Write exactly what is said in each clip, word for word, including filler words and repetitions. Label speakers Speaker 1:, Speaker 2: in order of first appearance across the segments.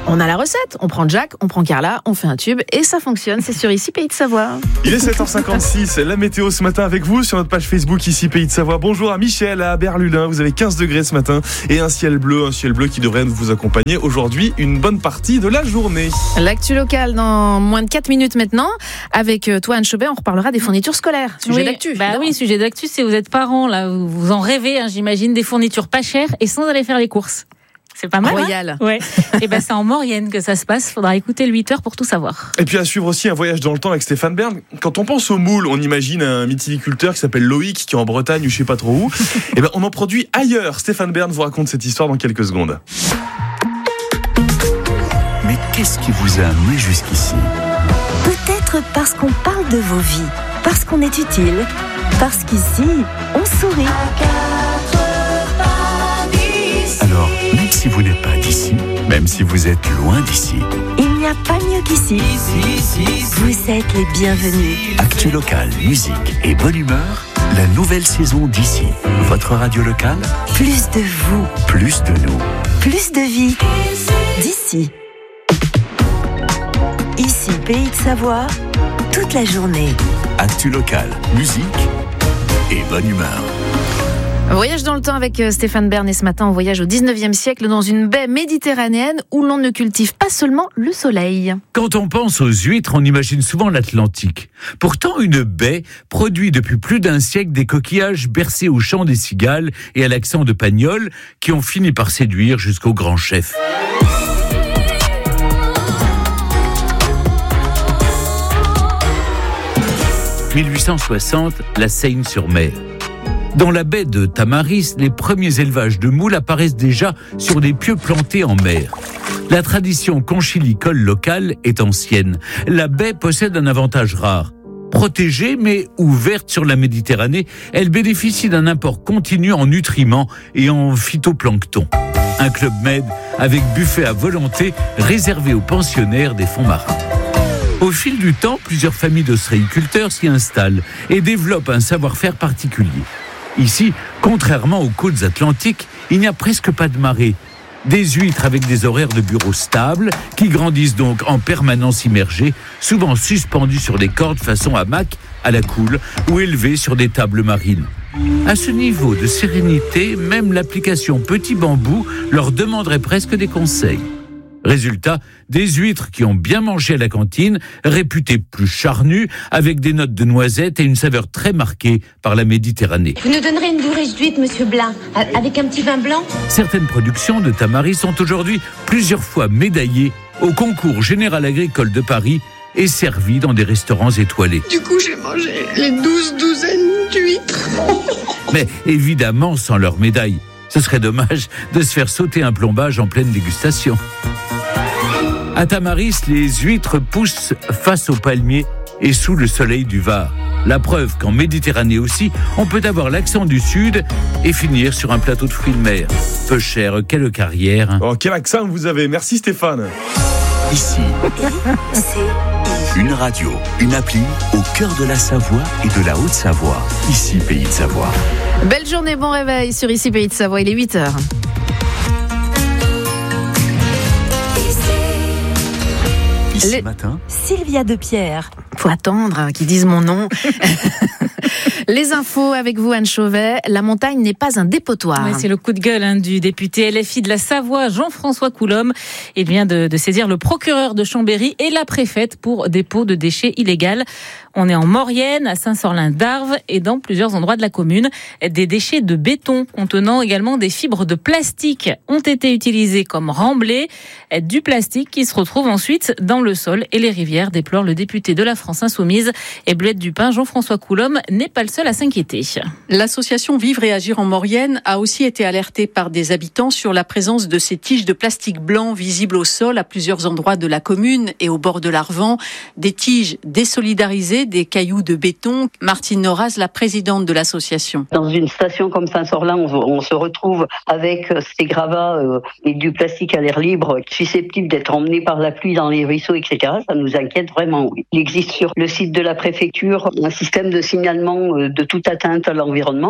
Speaker 1: On a la recette, on prend Jack, on prend Carla, on fait un tube et ça fonctionne, c'est sur Ici Pays de Savoie.
Speaker 2: Il est sept heures cinquante-six, la météo ce matin avec vous sur notre page Facebook Ici Pays de Savoie. Bonjour à Michel, à Berlulin, vous avez quinze degrés ce matin et un ciel bleu, un ciel bleu qui devrait vous accompagner aujourd'hui une bonne partie de la journée.
Speaker 1: L'actu locale dans moins de quatre minutes maintenant. Avec toi Anne Chaubert, on reparlera des fournitures scolaires. Sujet
Speaker 3: oui,
Speaker 1: d'actu.
Speaker 3: Bah oui, sujet d'actu, si vous êtes parents, là, vous, vous en rêvez, hein, j'imagine, des fournitures pas chères et sans aller faire les courses. C'est pas mal.
Speaker 1: Royal.
Speaker 3: Hein ouais. Et ben c'est en Maurienne que ça se passe. Faudra écouter le huit heures pour tout savoir.
Speaker 2: Et puis à suivre aussi un voyage dans le temps avec Stéphane Bern. Quand on pense au moule, on imagine un mytiliculteur qui s'appelle Loïc qui est en Bretagne ou je sais pas trop où. Et ben on en produit ailleurs. Stéphane Bern vous raconte cette histoire dans quelques secondes.
Speaker 4: Mais qu'est-ce qui vous a amené jusqu'ici ?
Speaker 5: Peut-être parce qu'on parle de vos vies, parce qu'on est utile, parce qu'ici, on sourit.
Speaker 4: Alors, même si vous n'êtes pas d'ici, même si vous êtes loin d'ici,
Speaker 5: il n'y a pas mieux qu'ici. Vous êtes les bienvenus.
Speaker 4: Actu locale, musique et bonne humeur, la nouvelle saison d'Ici. Votre radio locale,
Speaker 5: Plus de vous,
Speaker 4: plus de nous.
Speaker 5: plus de vie. D'ici. Ici, Pays de Savoie, toute la journée.
Speaker 4: Actu locale, musique et bonne humeur.
Speaker 1: Voyage dans le temps avec Stéphane Bern et ce matin on voyage au dix-neuvième siècle dans une baie méditerranéenne où l'on ne cultive pas seulement le soleil.
Speaker 6: Quand on pense aux huîtres, on imagine souvent l'Atlantique. Pourtant, une baie produit depuis plus d'un siècle des coquillages bercés au chant des cigales et à l'accent de Pagnol qui ont fini par séduire jusqu'au grand chef. mille huit cent soixante, la Seigne-sur-Mer. Dans la baie de Tamaris, les premiers élevages de moules apparaissent déjà sur des pieux plantés en mer. La tradition conchilicole locale est ancienne. La baie possède un avantage rare. Protégée mais ouverte sur la Méditerranée, elle bénéficie d'un apport continu en nutriments et en phytoplancton. Un club med avec buffet à volonté réservé aux pensionnaires des fonds marins. Au fil du temps, plusieurs familles d'ostréiculteurs s'y installent et développent un savoir-faire particulier. Ici, contrairement aux côtes atlantiques, il n'y a presque pas de marée. Des huîtres avec des horaires de bureau stables, qui grandissent donc en permanence immergées, souvent suspendues sur des cordes façon hamac à la coule ou élevées sur des tables marines. À ce niveau de sérénité, même l'application Petit Bambou leur demanderait presque des conseils. Résultat, des huîtres qui ont bien mangé à la cantine, réputées plus charnues, avec des notes de noisettes et une saveur très marquée par la Méditerranée.
Speaker 7: Vous nous donnerez une bourriche d'huîtres, monsieur Blin, avec un petit vin blanc ?
Speaker 6: Certaines productions de Tamaris sont aujourd'hui plusieurs fois médaillées au concours général agricole de Paris et servies dans des restaurants étoilés.
Speaker 8: Du coup, j'ai mangé les douze douzaines d'huîtres.
Speaker 6: Mais évidemment sans leur médaille. Ce serait dommage de se faire sauter un plombage en pleine dégustation. À Tamaris, les huîtres poussent face aux palmiers et sous le soleil du Var. La preuve qu'en Méditerranée aussi, on peut avoir l'accent du Sud et finir sur un plateau de fruits de mer. Peu cher, quelle carrière.
Speaker 2: Oh, quel accent vous avez, merci Stéphane.
Speaker 4: Ici,
Speaker 5: C'est
Speaker 4: une radio, une appli au cœur de la Savoie et de la Haute-Savoie. Ici, Pays de Savoie.
Speaker 1: Belle journée, bon réveil sur Ici Pays de Savoie, il est huit heures.
Speaker 4: Ici
Speaker 1: Les-
Speaker 4: matin,
Speaker 5: Sylvia Depierre.
Speaker 1: Faut attendre hein, qu'ils disent mon nom. Les infos avec vous Anne Chauvet. La montagne n'est pas un dépotoir.
Speaker 3: Ouais, c'est le coup de gueule hein, du député L F I de la Savoie, Jean-François Coulombe. Il vient de, de saisir le procureur de Chambéry et la préfète pour dépôt de déchets illégaux. On est en Maurienne, à Saint-Sorlin-d'Arves et dans plusieurs endroits de la commune. Des déchets de béton contenant également des fibres de plastique ont été utilisés comme remblais. Du plastique qui se retrouve ensuite dans le sol et les rivières, déplore le député de la France Insoumise. Et Bleuette du Pin, Jean-François Coulombe n'est pas le seul à s'inquiéter.
Speaker 9: L'association Vivre et Agir en Maurienne a aussi été alertée par des habitants sur la présence de ces tiges de plastique blanc visibles au sol à plusieurs endroits de la commune et au bord de l'Arvan. Des tiges désolidarisées, des cailloux de béton. Martine Noraz, la présidente de l'association.
Speaker 10: Dans une station comme Saint-Sorlin, on, on se retrouve avec ces gravats euh, et du plastique à l'air libre susceptibles d'être emmenés par la pluie dans les ruisseaux, et cetera. Ça nous inquiète vraiment, oui. Il existe sur le site de la préfecture un système de signalement de toute atteinte à l'environnement.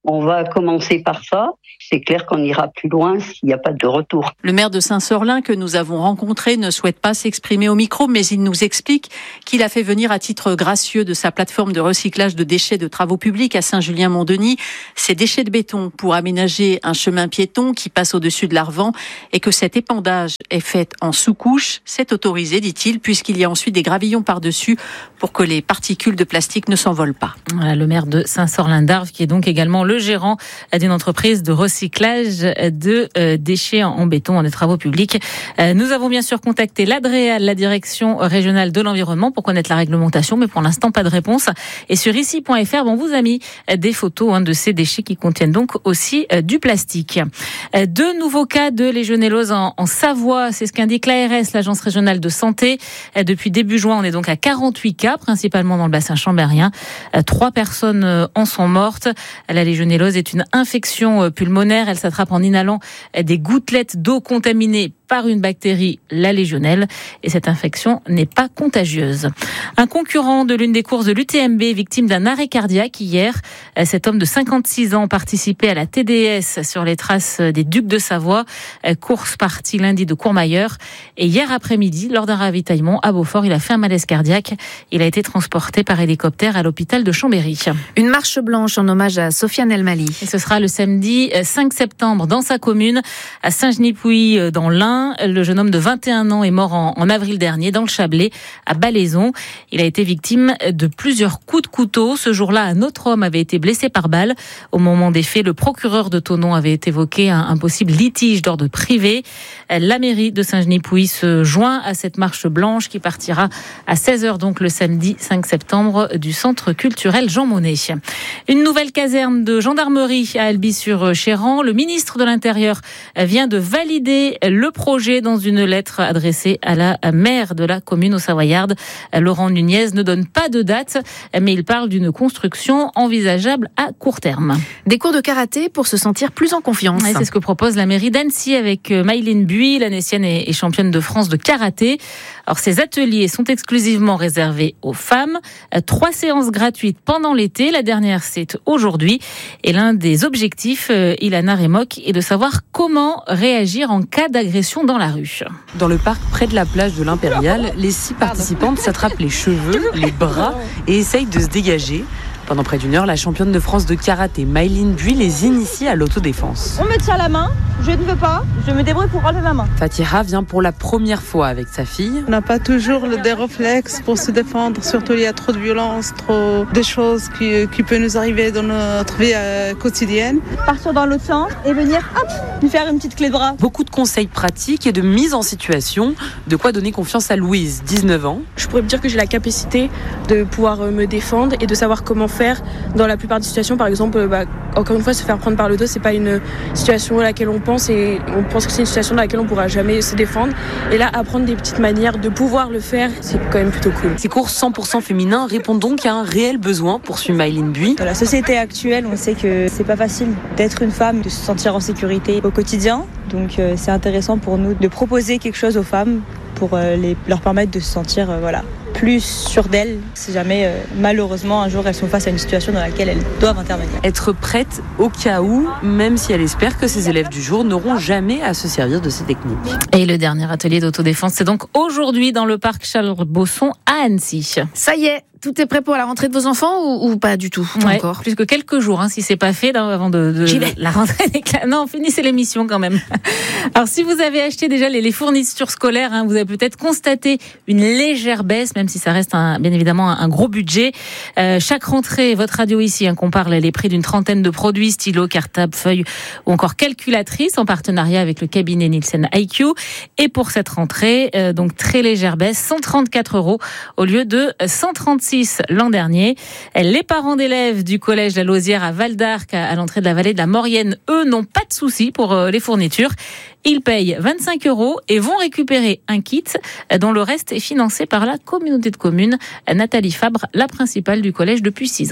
Speaker 10: On va commencer par ça. C'est clair qu'on ira plus loin s'il n'y a pas de retour.
Speaker 9: Le maire de Saint-Sorlin que nous avons rencontré ne souhaite pas s'exprimer au micro, mais il nous explique qu'il a fait venir à titre gracieux de sa plateforme de recyclage de déchets de travaux publics à Saint-Julien-Mont-Denis ces déchets de béton pour aménager un chemin piéton qui passe au-dessus de l'Arvan et que cet épandage est fait en sous-couche. C'est autorisé, dit-il, puisqu'il y a ensuite des gravillons par-dessus pour que les particules de plastique ne s'envolent pas.
Speaker 3: Voilà, le maire de Saint-Sorlin-d'Arves qui est donc également le gérant d'une entreprise de recyclage de euh, déchets en, en béton dans les travaux publics. Euh, nous avons bien sûr contacté l'Adréal, la direction régionale de l'environnement, pour connaître la réglementation, mais pour l'instant pas de réponse. Et sur ici point f r, on vous a mis des photos hein, de ces déchets qui contiennent donc aussi euh, du plastique. Euh, deux nouveaux cas de légionellose en, en Savoie, c'est ce qu'indique l'A R S, l'agence régionale de santé. Euh, depuis début juin, on est donc à quarante-huit cas, principalement dans le bassin chambérien. Euh, trois personnes euh, en sont mortes. La légionellose est une infection pulmonaire. Elle s'attrape en inhalant des gouttelettes d'eau contaminées par une bactérie, la légionnelle, et cette infection n'est pas contagieuse. Un concurrent de l'une des courses de l'U T M B, victime d'un arrêt cardiaque hier. Cet homme de cinquante-six ans participait à la T D S sur les traces des Ducs de Savoie, course partie lundi de Courmayeur. Et hier après-midi, lors d'un ravitaillement à Beaufort, il a fait un malaise cardiaque. Il a été transporté par hélicoptère à l'hôpital de Chambéry.
Speaker 1: Une marche blanche en hommage à Sofiane El Mali.
Speaker 3: Et ce sera le samedi cinq septembre dans sa commune, à Saint-Genis-Pouilly, dans l'Ain. Le jeune homme de vingt et un ans est mort en, en avril dernier dans le Chablais, à Balaison. Il a été victime de plusieurs coups de couteau. Ce jour-là, un autre homme avait été blessé par balle. Au moment des faits, le procureur de Thonon avait évoqué un, un possible litige d'ordre privé. La mairie de Saint-Genis-Pouilly se joint à cette marche blanche qui partira à seize heures, donc le samedi cinq septembre, du centre culturel Jean Monnet. Une nouvelle caserne de gendarmerie à Alby-sur-Chéran. Le ministre de l'Intérieur vient de valider le projet projet dans une lettre adressée à la maire de la commune aux Savoyardes. Laurent Nunez ne donne pas de date, mais il parle d'une construction envisageable à court terme.
Speaker 1: Des cours de karaté pour se sentir plus en confiance.
Speaker 3: Ouais, c'est ce que propose la mairie d'Annecy avec Maïline Buis, l'Annecienne et championne de France de karaté. Alors, ces ateliers sont exclusivement réservés aux femmes. Trois séances gratuites pendant l'été. La dernière, c'est aujourd'hui. Et l'un des objectifs, Ilana Remok, est de savoir comment réagir en cas d'agression dans la rue.
Speaker 11: Dans le parc près de la plage de l'Impérial, les six participantes s'attrapent les cheveux, les bras et essayent de se dégager. Pendant près d'une heure, la championne de France de karaté, Maïline Buis, les initie à l'autodéfense.
Speaker 12: On me tient la main, je ne veux pas, je me débrouille pour enlever ma main.
Speaker 11: Fatiha vient pour la première fois avec sa fille.
Speaker 13: On n'a pas toujours des réflexes pour se défendre, surtout il y a trop de violence, trop de choses qui, qui peuvent nous arriver dans notre vie euh, quotidienne.
Speaker 12: Partir dans l'autre sens et venir, hop, lui faire une petite clé de bras.
Speaker 11: Beaucoup de conseils pratiques et de mise en situation, de quoi donner confiance à Louise, dix-neuf ans.
Speaker 14: Je pourrais me dire que j'ai la capacité de pouvoir me défendre et de savoir comment faire dans la plupart des situations. Par exemple, bah, encore une fois, se faire prendre par le dos, c'est pas une situation à laquelle on pense et on pense que c'est une situation dans laquelle on pourra jamais se défendre. Et là, apprendre des petites manières de pouvoir le faire, c'est quand même plutôt cool.
Speaker 11: Ces cours cent pour cent féminins répondent donc à un réel besoin, poursuit Maïline Buis.
Speaker 12: Dans la société actuelle, on sait que c'est pas facile d'être une femme, de se sentir en sécurité au quotidien. Donc euh, c'est intéressant pour nous de proposer quelque chose aux femmes pour euh, les, leur permettre de se sentir euh, voilà, plus sûres d'elles si jamais euh, malheureusement un jour elles sont face à une situation dans laquelle elles doivent intervenir.
Speaker 11: Être prête au cas où, même si elle espère que ses élèves du jour n'auront jamais à se servir de ces techniques.
Speaker 3: Et le dernier atelier d'autodéfense, c'est donc aujourd'hui dans le parc Charles-Bosson à Annecy.
Speaker 1: Ça y est, tout est prêt pour la rentrée de vos enfants ou, ou pas du tout
Speaker 3: ouais,
Speaker 1: encore?
Speaker 3: Plus que quelques jours, hein, si c'est pas fait là, avant de, de la rentrée des classes. Non, finissez l'émission quand même. Alors si vous avez acheté déjà les, les fournitures scolaires, hein, vous avez peut-être constaté une légère baisse, même si ça reste un, bien évidemment un, un gros budget. Euh, chaque rentrée, votre radio ici hein, compare les prix d'une trentaine de produits, stylos, cartables, feuilles ou encore calculatrices en partenariat avec le cabinet Nielsen I Q. Et pour cette rentrée, euh, donc très légère baisse, cent trente-quatre euros au lieu de cent trente-six l'an dernier. Les parents d'élèves du collège La Lausière à Val d'Arc, à l'entrée de la vallée de la Maurienne, eux, n'ont pas de soucis pour les fournitures. Ils payent vingt-cinq euros et vont récupérer un kit dont le reste est financé par la communauté de communes. Nathalie Fabre, la principale du collège depuis six ans.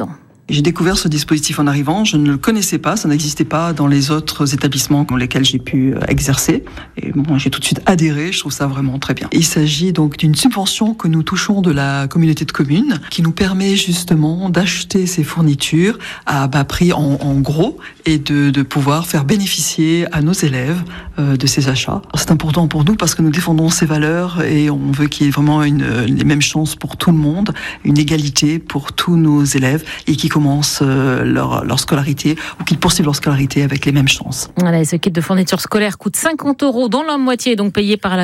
Speaker 15: J'ai découvert ce dispositif en arrivant, je ne le connaissais pas, ça n'existait pas dans les autres établissements dans lesquels j'ai pu exercer. Et moi, j'ai tout de suite adhéré, je trouve ça vraiment très bien. Il s'agit donc d'une subvention que nous touchons de la communauté de communes, qui nous permet justement d'acheter ces fournitures à bas prix en, en gros, et de, de pouvoir faire bénéficier à nos élèves euh, de ces achats. C'est important pour nous parce que nous défendons ces valeurs et on veut qu'il y ait vraiment une, les mêmes chances pour tout le monde, une égalité pour tous nos élèves et qui commencent leur, leur scolarité ou qui poursuivent leur scolarité avec les mêmes chances.
Speaker 3: Voilà, ce kit de fourniture scolaire coûte cinquante euros, dont la moitié est donc payée par la